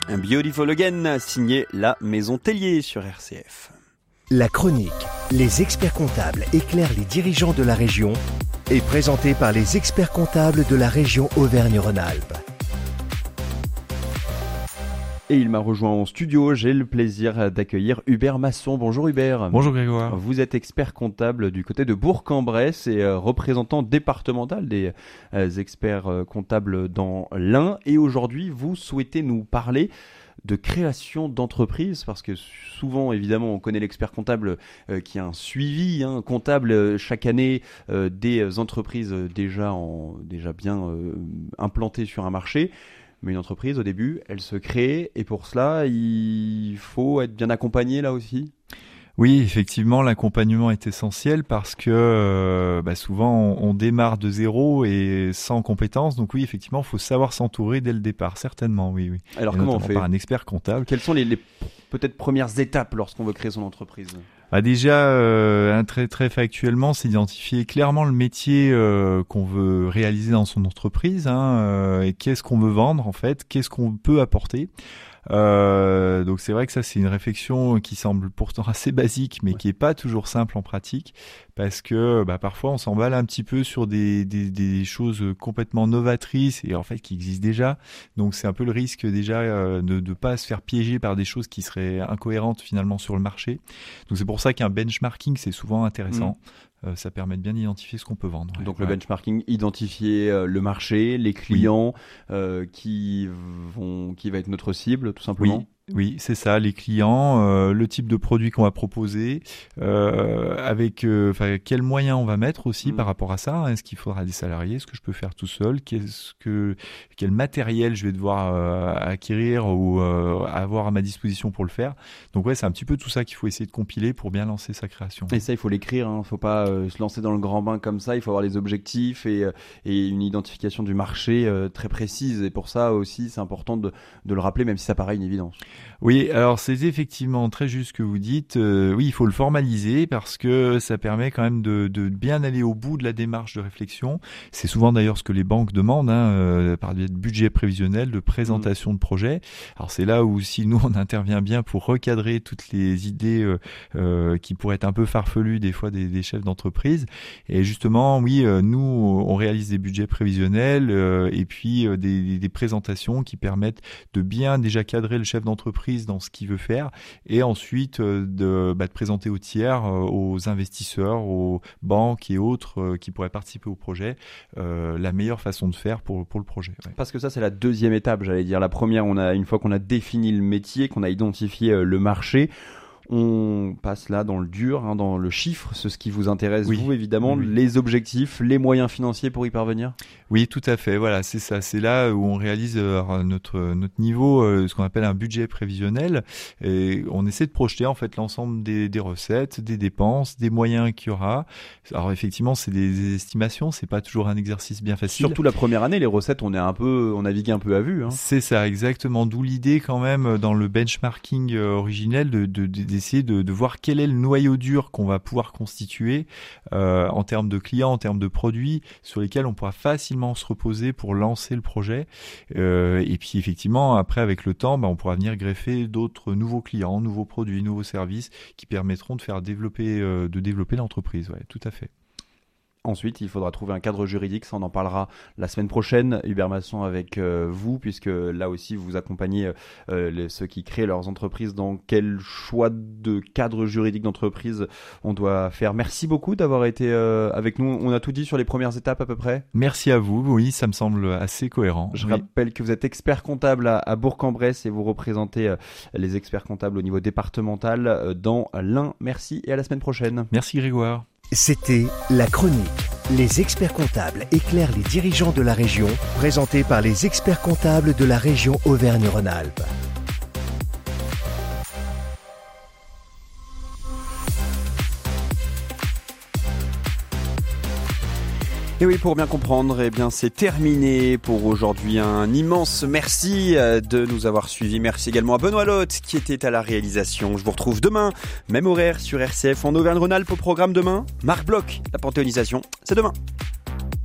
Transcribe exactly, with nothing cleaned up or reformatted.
Beautiful Again, signé La Maison Tellier sur R C F. La chronique, les experts comptables éclairent les dirigeants de la région est présentée par les experts comptables de la région Auvergne-Rhône-Alpes. Et il m'a rejoint en studio, j'ai le plaisir d'accueillir Hubert Masson. Bonjour Hubert. Bonjour Grégoire. Vous êtes expert comptable du côté de Bourg-en-Bresse et euh, représentant départemental des euh, experts euh, comptables dans l'Ain. Et aujourd'hui, vous souhaitez nous parler de création d'entreprise, parce que souvent, évidemment, on connaît l'expert comptable euh, qui a un suivi hein, comptable euh, chaque année euh, des entreprises déjà, en, déjà bien euh, implantées sur un marché. Mais une entreprise, au début, elle se crée et pour cela, il faut être bien accompagné là aussi. Oui, effectivement, l'accompagnement est essentiel parce que euh, bah souvent on, on démarre de zéro et sans compétences. Donc oui, effectivement, il faut savoir s'entourer dès le départ, certainement, oui, oui. Alors et comment on fait par un expert comptable. Quelles sont les, les peut-être premières étapes lorsqu'on veut créer son entreprise ? Bah déjà, euh, très très factuellement, c'est d'identifier clairement le métier euh, qu'on veut réaliser dans son entreprise, hein, euh, et qu'est-ce qu'on veut vendre en fait, qu'est-ce qu'on peut apporter. Euh, donc c'est vrai que ça c'est une réflexion qui semble pourtant assez basique, mais ouais. qui est pas toujours simple en pratique, parce que bah, parfois on s'emballe un petit peu sur des, des, des choses complètement novatrices et en fait qui existent déjà. Donc c'est un peu le risque déjà euh, de ne pas se faire piéger par des choses qui seraient incohérentes finalement sur le marché. Donc c'est pour ça qu'un benchmarking c'est souvent intéressant. Mmh. Euh, ça permet de bien identifier ce qu'on peut vendre. Ouais. Donc le ouais. benchmarking, identifier euh, le marché, les clients oui. euh, qui vont, qui va être notre cible, tout simplement. Oui. Oui, c'est ça, les clients, euh, le type de produit qu'on va proposer, euh, avec euh, quels moyens on va mettre aussi mmh. par rapport à ça. Est-ce qu'il faudra des salariés? Est-ce que je peux faire tout seul? Qu'est-ce que, quel matériel je vais devoir euh, acquérir ou euh, avoir à ma disposition pour le faire? Donc ouais, c'est un petit peu tout ça qu'il faut essayer de compiler pour bien lancer sa création. Et ça, il faut l'écrire, hein. Il ne faut pas euh, se lancer dans le grand bain comme ça. Il faut avoir les objectifs et, euh, et une identification du marché euh, très précise. Et pour ça aussi, c'est important de, de le rappeler, même si ça paraît une évidence. Oui, alors c'est effectivement très juste ce que vous dites. Euh, oui, il faut le formaliser parce que ça permet quand même de, de bien aller au bout de la démarche de réflexion. C'est souvent d'ailleurs ce que les banques demandent, hein, euh, par le budget prévisionnel, de présentation mmh. de projet. Alors c'est là où si nous on intervient bien pour recadrer toutes les idées euh, euh, qui pourraient être un peu farfelues des fois des, des chefs d'entreprise. Et justement, oui, euh, nous on réalise des budgets prévisionnels euh, et puis euh, des, des présentations qui permettent de bien déjà cadrer le chef d'entreprise dans ce qu'il veut faire et ensuite euh, de, bah, de présenter aux tiers, euh, aux investisseurs, aux banques et autres euh, qui pourraient participer au projet euh, la meilleure façon de faire pour, pour le projet. Ouais. Parce que ça c'est la deuxième étape, j'allais dire. La première, on a, une fois qu'on a défini le métier, qu'on a identifié euh, le marché, on passe là dans le dur, hein, dans le chiffre, c'est ce qui vous intéresse, oui. vous évidemment, oui, oui. les objectifs, les moyens financiers pour y parvenir. Oui, tout à fait. Voilà, c'est ça. C'est là où on réalise euh, notre notre niveau, euh, ce qu'on appelle un budget prévisionnel, et on essaie de projeter en fait l'ensemble des, des recettes, des dépenses, des moyens qu'il y aura. Alors effectivement, c'est des, des estimations, c'est pas toujours un exercice bien facile. Surtout la première année, les recettes, on est un peu, on navigue un peu à vue. Hein. C'est ça, exactement. D'où l'idée quand même dans le benchmarking euh, originel de, de, de d'essayer de, de voir quel est le noyau dur qu'on va pouvoir constituer euh, en termes de clients, en termes de produits sur lesquels on pourra facilement se reposer pour lancer le projet. Euh, et puis effectivement, après avec le temps, bah, on pourra venir greffer d'autres nouveaux clients, nouveaux produits, nouveaux services qui permettront de faire développer, euh, de développer l'entreprise. Ouais, tout à fait. Ensuite, il faudra trouver un cadre juridique, ça on en parlera la semaine prochaine, Hubert Masson, avec euh, vous, puisque là aussi vous accompagnez euh, les, ceux qui créent leurs entreprises dans quel choix de cadre juridique d'entreprise on doit faire. Merci beaucoup d'avoir été euh, avec nous, on a tout dit sur les premières étapes à peu près. Merci à vous, oui, ça me semble assez cohérent. Je oui. rappelle que vous êtes expert comptable à, à Bourg-en-Bresse et vous représentez euh, les experts comptables au niveau départemental euh, dans l'Ain. Merci et à la semaine prochaine. Merci Grégoire. C'était La Chronique. Les experts comptables éclairent les dirigeants de la région, présentés par les experts comptables de la région Auvergne-Rhône-Alpes. Et oui, pour bien comprendre, eh bien, c'est terminé pour aujourd'hui. Un immense merci de nous avoir suivis. Merci également à Benoît Lotte qui était à la réalisation. Je vous retrouve demain, même horaire sur R C F en Auvergne-Rhône-Alpes au programme demain. Marc Bloch, la panthéonisation, c'est demain.